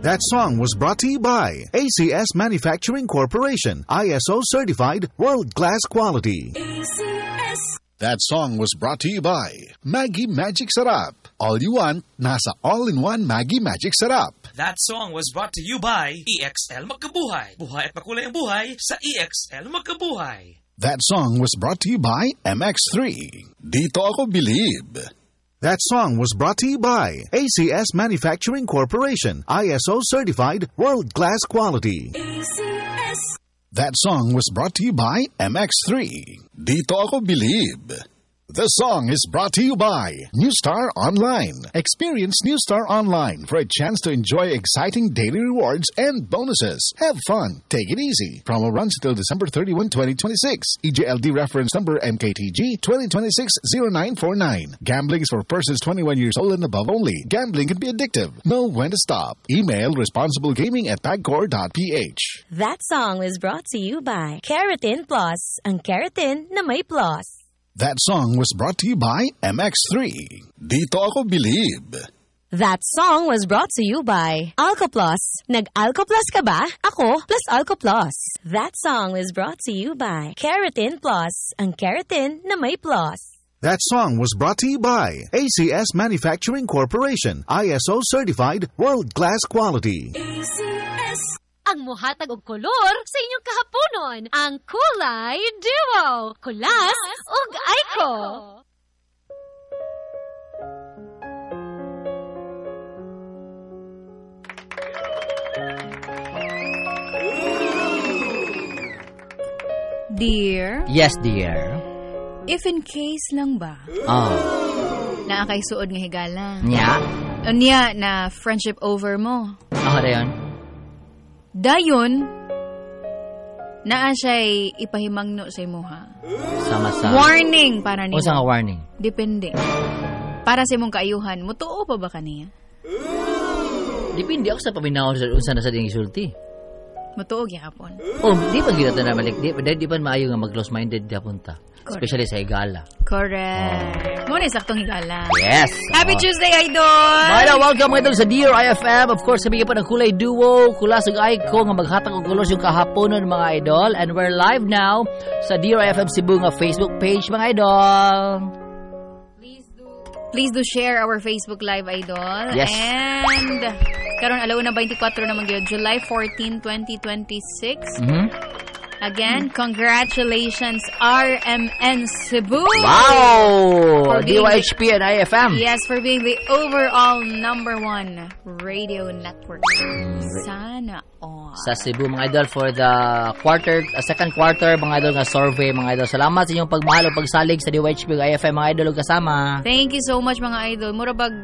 That song was brought to you by ACS Manufacturing Corporation, ISO certified, world-class quality. ACS. That song was brought to you by Maggie Magic Sarap. All you want, nasa all-in-one Maggie Magic Sarap. That song was brought to you by EXL Magkabuhay. Buhay at makulay ang buhay sa EXL Magkabuhay. That song was brought to you by MX3. Dito ako believe. That song was brought to you by ACS Manufacturing Corporation, ISO certified, world-class quality. ACS. That song was brought to you by MX3. Dito ako believe. The song is brought to you by New Star Online. Experience New Star Online for a chance to enjoy exciting daily rewards and bonuses. Have fun. Take it easy. Promo runs until December 31, 2026. EJLD reference number MKTG 2026-0949. Gambling is for persons 21 years old and above only. Gambling can be addictive. Know when to stop. Email responsiblegaming@pagcor.ph. That song was brought to you by Keratin Plus, ang keratin na may plus. That song was brought to you by MX3. Dito ako believe. That song was brought to you by Alco Plus. Nag-Alco Plus ka ba? Ako plus Alco Plus. That song was brought to you by Keratin Plus, ang keratin na may plus. That song was brought to you by ACS Manufacturing Corporation, ISO certified, world-class quality. ACS. Ang muhatag og kolor sa inyong kahaponon, ang Kulay Duo. Kulas ug Aiko. Dear? Yes, dear. If in case lang ba? Na kay suod nga higala. Nya? Unya na friendship over mo. Dayon. Dayon, naa siya'y ipahimangno sa imuha. Sama-sama. Warning para niyo. O sa nga warning? Depende. Para sa imong kaayuhan, mutuo pa ba kaniya? Depende ako sa paminaw sa nasa ding isulti. Mutuo gyapon. Di pa gila na malik. Di pa maayo nga mag-close-minded gyapon ta. Especially sa higala. Correct. Muna saktong higala. Yes. Happy Tuesday, Idol! Mga welcome mga idol sa Dear IFM. Of course, sabihin pa ng Kulay Duo, Kulas ug Aiko nga maghatag og kulos yung kahaponon mga idol. And we're live now sa Dear IFM Cebu nga Facebook page mga idol. Please do share our Facebook Live, Idol. Yes. And karon alauna 24 naman gyud, July 14, 2026. Again, congratulations RMN Cebu. Wow! DYHP and IFM. Yes, for being the overall #1 radio network. Sana all. Sa Cebu mga idol for the second quarter mga idol nga survey mga idol. Salamat sa inyong pagmahal o pagsalig sa DYHP ug IFM mga idol ug kasama. Thank you so much mga idol. Mura bag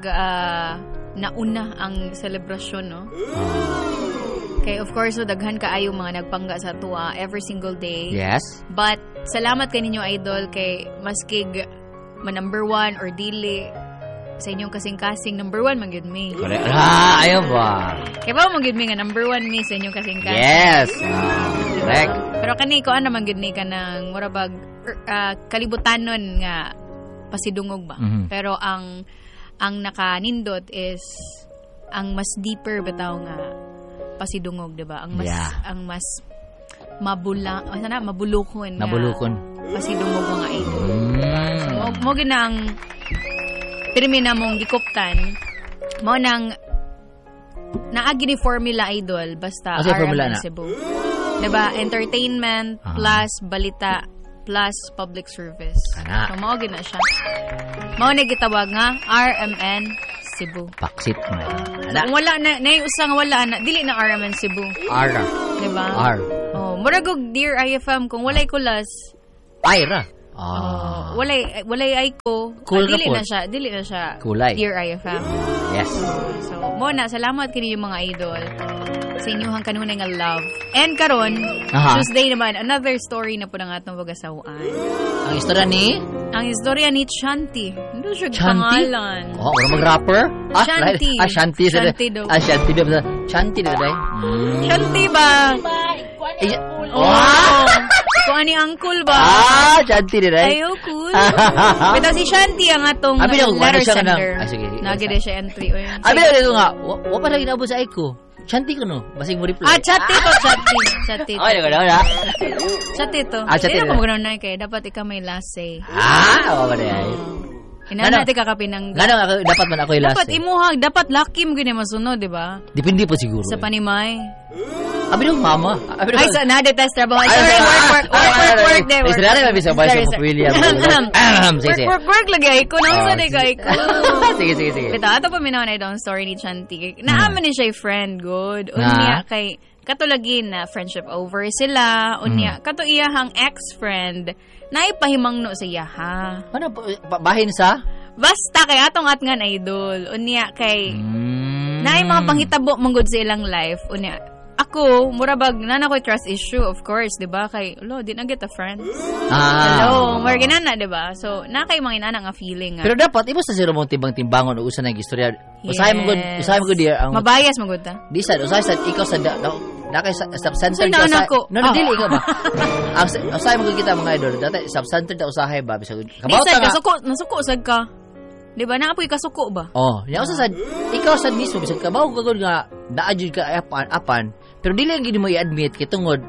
nauna ang selebrasyon, no? Okay, of course, so daghan kaayo mga nagpangga sa tuwa every single day. Yes. But salamat kaninyo idol kay maskig number 1 or dili sa inyong kasing-kasing number 1 magyud mi. Correct. Ayaw ba? Kay ba magyud mi nga number 1 mi sa inyong kasing-kasing. Yes. Correct. Pero kani ko ana man gyud ni kanang murabag kalibutanon nga pasidungog ba. Pero ang nakanindot is ang mas deeper bitaw nga pasidungog, diba? Ang mas mabulukon nga pasidungog mga idol. So, mo ginang pirmi na mong gikuptan mo nang naagi ni formula idol basta RMN Cebu. Diba? Entertainment plus balita plus public service. So mo gina siya. Mo na gitawag nga RMN Cebu. Paksit na. So, kung wala na usang wala na, dili na RMN Cebu. R. Diba? R. Muragog Dear IFM, kung walay kulas, Ira. Walay Aiko, cool dili na siya Kulay. Dear IFM. Yes. So, muna, salamat kini yung mga idol sa inyong kanunay nga love. And karon, Tuesday naman, another story na po ng atong pag-asawaan. Ang istorya ni? Ang istorya ni Chanti. Hindi siya pangalan. Wala mag-rapper? Chanti. Chanti. Chanti daw. Chanti daw. Chanti daw, day. Chanti ba? Wow! Kung ani uncle ba? Chanti daw, day. Ayo, cool. Pero si Chanti ang atong letter sender. Sige. Nagide siya entry. Abi na dito nga, wala pa lagi nabot sa Aiko. Chanti ko no. Basig mo reply. Chat ito. Ay, wala. Chat ito. Chat Hindi ito. na ko magano'n na kay. Dapat ikaw may last say. Oo ba na Inana natin kakapinang. Gano'n dapat man ako yung last Dapat say. imuhag. Dapat lucky mo ganyan masunod, di ba? Depende po siguro. Sa panimay. Abi nung mama. Ay, sa na-detest trabaho. Sorry, work there. Ay, sarili na bisa ba sa William? Sige. Work lagi ay ko. Nasa na kay ko. Sige. Bita, ato pa minaw na itong story ni Chanti. Naaman ni siya friend, good. Unya, kay katulagin na friendship over sila. Unya, kato iyahang ex-friend na ipahimangno sa iya, ha? Ano, bahin sa? Basta kay atong atngan idol. Unya, kay na mga panghitabo manggod sa ilang life. Unya, ako, murabag, na ko trust issue, of course, di ba? Kay, di na get a friend. Hello, more ginana, di ba? So, na kay mga inana nga feeling. Pero dapat, iba sa zero mong timbang-timbangon o usan ng istorya. Usahay mo good, dear. Mabayas mo good, ta? Di sad, usahay sad, ikaw sa, nakay subcentered ka. Usahay, ko. dili, ikaw ba? Usahay mo good kita, mga idol. Dati, subcentered na usahay ba? Bisa good. Di sad, nasuko sad ka. Di ba? Naapoy kasuko ba? Yan usa sad, ikaw sad mismo, bisa kabaw ka good nga, daadjud ka apan, pero dili ang gini mo i-admit kay tungod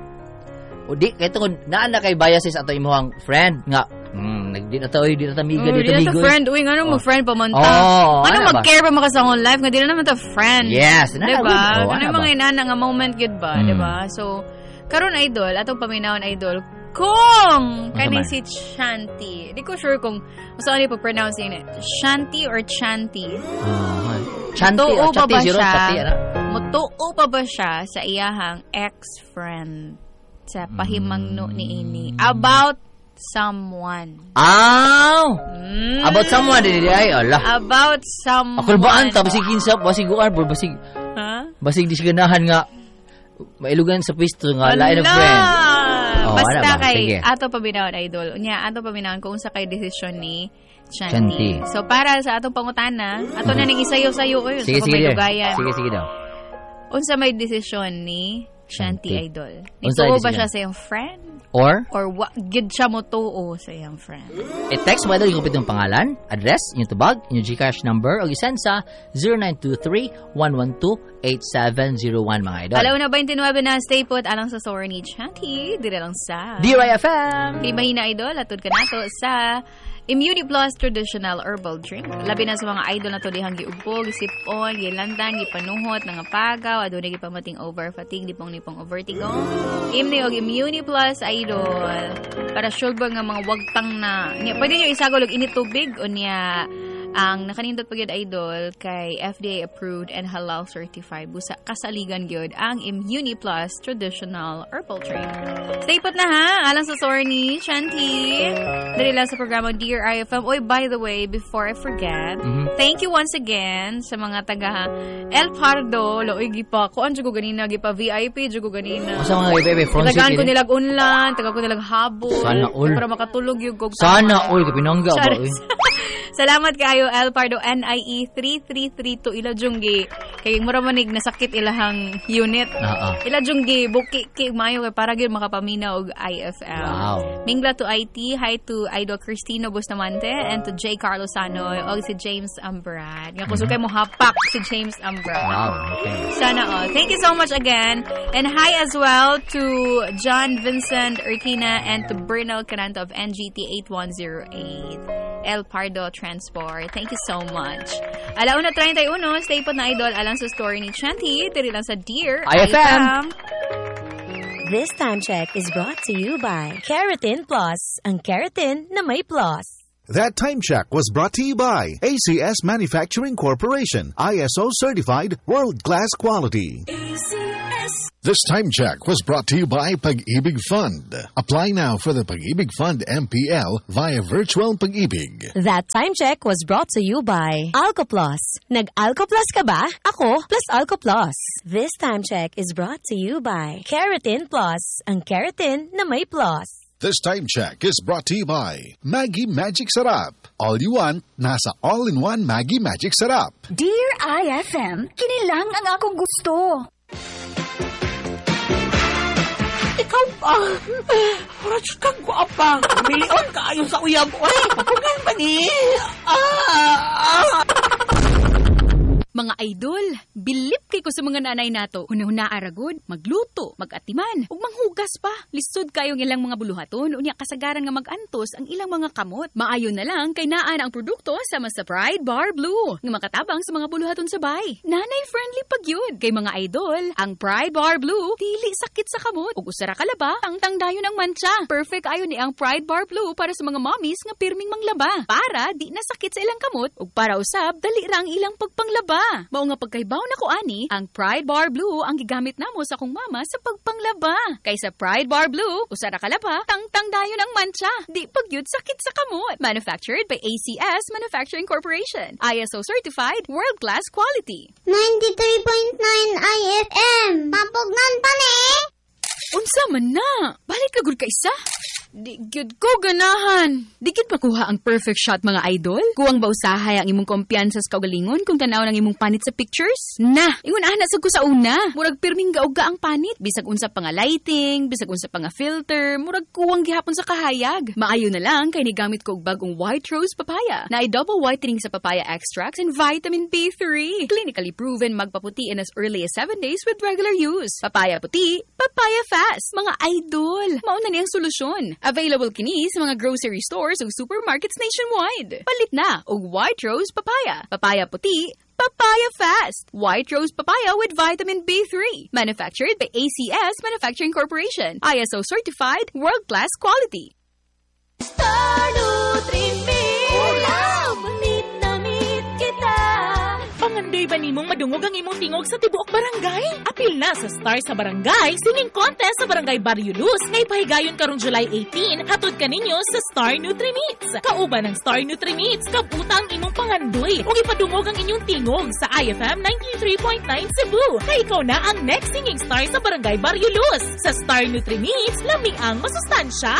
naa na kay biases ato imong friend nga di na tamiga di na to friend uy ngano mo friend pa man ta ano mag-care pa maka sa akong life nga di na naman to friend yes diba ano mga inana nga moment gid ba diba so karon idol atong paminawon idol kung kaning si Chanti di ko sure kung saan ni po-pronounce yun Chanti or Chanti Chanti or Chanti mutuo pa ba siya sa iyahang ex-friend sa pahimangno ni ini about someone? About someone din ay ala. About someone. Ako baan ta basig kinsa basig guan basig. Basig di siganahan nga mailugan sa pwesto nga lain of friend. Basta kay ato pa binawon idol. Unya ato pa binawon kung sa kay desisyon ni Chanti. So para sa atong pangutana, ato na ning isayo-sayo oy sa pagdugayan. Sige daw. Unsa may desisyon ni Chanti idol? Ituo ba siya sa iyang friend? Or gid siya mo tuo sa iyang friend? I-text mo idol yung kapitong pangalan, address, inyong tubag, inyong GCash number, o isend sa 0923-112-8701 mga idol. Alauna 29 na stay put alang sa story ni Chanti. Dire lang sa DRIFM. Kay mahina idol, atod ka nato sa Immunity Plus Traditional Herbal Drink. Labi na sa mga idol na to dihang giugpog, gisipon, gilandan, gipanuhot, nangapagaw, adunay gipamating over fatigue, dipong-nipong vertigo. Imni og Immunity Plus idol para sulbang nga mga wagtang na. Pwede nyo isagol og init tubig o niya ang nakanindot pa gyud idol kay FDA approved and halal certified busa kasaligan gyud ang Immunity Plus Traditional Herbal Drink. Stay put na ha, alang sa story ni Chanti. Dali lang sa programa Dear IFM. Oy, by the way, before I forget, thank you once again sa mga taga El Pardo. Loy gipa ko anjo ko ganina gipa VIP jugo ganina. Sa mga VIP front seat. Tagaan ko nilag unlan, tagaan ko nilag habo. Sana all. Para makatulog yung gog. Sana all kapinangga ba oy. Salamat kayo El Pardo NIE 3332 ila junggi kay mura manig nasakit ilahang unit. Ila junggi buki kay mayo kay para gyud makapamina og IFL. Wow. Mingla to IT, hi to Idol Cristino Bustamante and to J. Carlos Sanoy og si James Ambrad. Nga kusukay mo hapak si James Ambrad. Wow, okay. Sana all. Thank you so much again. And hi as well to John Vincent Ertina and to Bernal Cananto of NGT 8108. El Pardo Transport. Thank you so much. Alauna 31, stay po na idol alang sa story ni Chanti. Diri lang sa Dear IFM. This time check is brought to you by Keratin Plus, ang keratin na may plus. That time check was brought to you by ACS Manufacturing Corporation, ISO certified world-class quality. This time check was brought to you by Pag-ibig Fund. Apply now for the Pag-ibig Fund MPL via Virtual Pag-ibig. That time check was brought to you by Alco Plus. Nag-Alco Plus ka ba? Ako plus Alco Plus. This time check is brought to you by Keratin Plus, ang keratin na may plus. This time check is brought to you by Maggie Magic Sarap. All you want, nasa all-in-one Maggie Magic Sarap. Dear IFM, kinilang ang akong gusto. Ikaw pa. Rach kang guwapa. Milion ka ayon sa uyab. Uy, papungan ba ni? Mga idol, bilip kay ko sa mga nanay nato. Una-una aragod, magluto, magatiman, ug manghugas pa. Lisod kayong ilang mga buluhaton, unya kasagaran nga magantos ang ilang mga kamot. Maayo na lang kay naan ang produkto sama sa Pride Bar Blue, nga makatabang sa mga buluhaton sa bay. Nanay-friendly pag yun. Kay mga idol, ang Pride Bar Blue, dili sakit sa kamot. Ug usara kalaba, tangtang dayon ang mancha. Perfect ayon ni ang Pride Bar Blue para sa mga mommies nga pirming manglaba. Para di na sakit sa ilang kamot, ug para usab, dali ra ang ilang pagpanglaba. Mao nga pagkaibaw na ko ani, ang Pride Bar Blue ang gigamit namo sa akong mama sa pagpanglaba. Kay sa Pride Bar Blue, usara kalaba, tangtang dayon ang mancha. Di pagyud sakit sa kamot. Manufactured by ACS Manufacturing Corporation. ISO certified, world-class quality. 93.9 IFM. Mapugnan pa ni. Unsa man na? Balik ka gud ka isa? Di gyud ko ganahan. Di gyud makuha ang perfect shot mga idol? Kuwang ba usahay ang imong kumpiyansa sa kaugalingon kung tanaw ng imong panit sa pictures? Nah, ingon ana sad ko sa una. Murag pirming gaugga ang panit. Bisag unsa pa nga lighting, bisag unsa pa nga filter, murag kuwang gihapon sa kahayag. Maayo na lang kay ni gamit ko og bagong white rose papaya na double whitening sa papaya extracts and vitamin B3. Clinically proven magpaputi in as early as 7 days with regular use. Papaya puti, papaya fast. Mga idol, mao na ni ang solusyon. Available kini sa mga grocery stores o supermarkets nationwide. Palit na og White Rose Papaya. Papaya puti, papaya fast. White Rose Papaya with vitamin B3. Manufactured by ACS Manufacturing Corporation. ISO certified, world-class quality. Star Nutri-Mix. Ulam! Meet na meet kita. Pangandoy ba nimong madungog ang imong tingog sa tibuok barangay? Apil na sa Star sa Barangay Singing Contest sa Barangay Barrio Luz na ipahigayon karong July 18 hatod kaninyo sa Star Nutri-Meats. Kauban ng Star Nutri-Meats, kabutang imong pangandoy ug ipadungog ang inyong tingog sa IFM 93.9 Cebu. Kay ikaw na ang next singing star sa Barangay Barrio Luz. Sa Star Nutri-Meats, lami ang masustansya.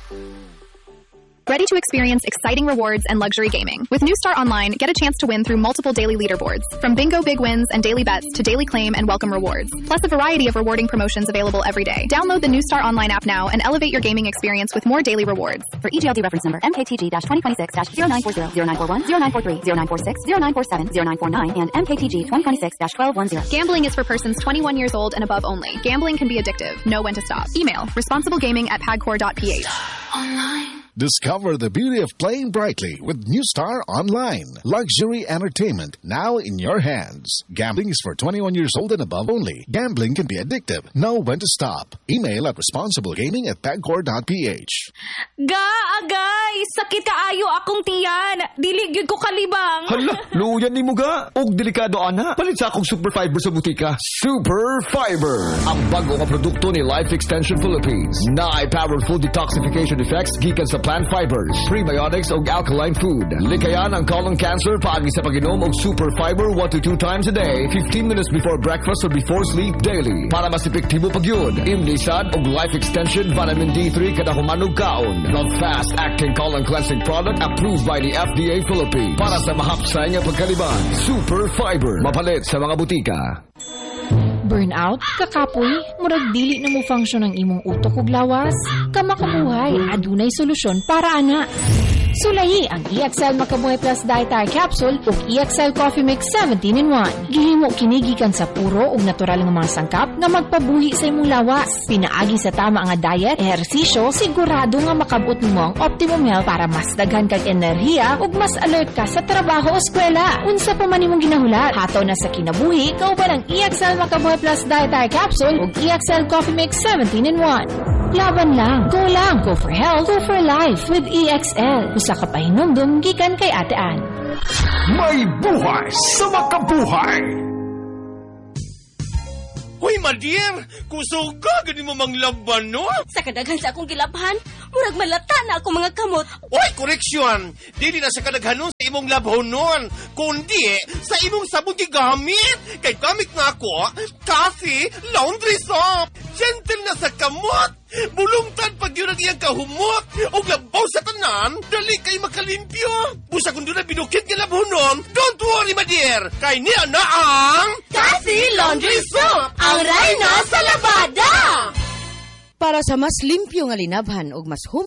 Ready to experience exciting rewards and luxury gaming. With New Star Online, get a chance to win through multiple daily leaderboards, from bingo big wins and daily bets to daily claim and welcome rewards, plus a variety of rewarding promotions available every day. Download the New Star Online app now and elevate your gaming experience with more daily rewards. For EGLD reference number MKTG-2026-0940, 0941, 0943, 0946, 0947, 0949, and MKTG 2026-1210. Gambling is for persons 21 years old and above only. Gambling can be addictive. Know when to stop. Email responsiblegaming@pagcor.ph. Online. Discover the beauty of playing brightly with New Star Online. Luxury entertainment now in your hands. Gambling is for 21 years old and above only. Gambling can be addictive. Know when to stop. Email at responsiblegaming@pagcor.ph. Agay! Sakit kaayo akong tiyan. Dili gyud ko kalibang. Hala, luyan ni mo ga. Og delikado ana. Palit sa akong Super Fiber sa butika. Super Fiber. Ang bago nga produkto ni Life Extension Philippines. Na powerful detoxification effects gikan sa plant fibers, prebiotics o alkaline food. Likayan ang colon cancer paagi sa pag-inom og Super Fiber 1 to 2 times a day, 15 minutes before breakfast or before sleep daily. Para mas epektibo pagyud, imlisad og Life Extension Vitamin D3 kada humanog kaon. The fast-acting colon cleansing product approved by the FDA Philippines. Para sa mahapsay nga pagkaliban, Super Fiber. Mapalit sa mga butika. Burnout, kakapoy, murag dili na mo function ang imong utok ug lawas. Kamakabuhay, adunay solusyon para ana. Sulahi ang EXL Makabuhay Plus Dietary Capsule ug EXL Coffee Mix 17-in-1. Gihimo kini gikan sa puro ug natural nga mga sangkap nga magpabuhi sa imong lawas. Pinaagi sa tama nga diet, ehersisyo, sigurado nga makabot nimo ang optimum health para mas daghan kag enerhiya ug mas alert ka sa trabaho o eskwela. Unsa pa man imong ginahulat, hataw na sa kinabuhi, kauban ang EXL Makabuhay Plus Dietary Capsule ug EXL Coffee Mix 17-in-1. Laban lang. Go for health, go for life with EXL. Usa ka pahinumdum gikan kay Ate Ann. May buhay sa makabuhay. Hoy, Madir! Kusog ka! Ganin mo manglaban, no? Sa kadaghan sa akong gilabhan, murag malata na ako mga kamot. Oy, koreksyon! Dili na sa kadaghanon sa imong labhon nun, kundi sa imong sabon gigamit. Kay gamit na ako, Coffee Laundry Soap. Gentle na sa kamot. Bulungtan pag yun ang iyang kahumot. O labaw sa tanan, dali kay makalimpyo. Busa kung doon na binukit nga labhonon, don't worry, Madir. Kay niya na ang Coffee Laundry Soap, ang reyna sa labada. Para sa mas limpyo nga linabhan ug mas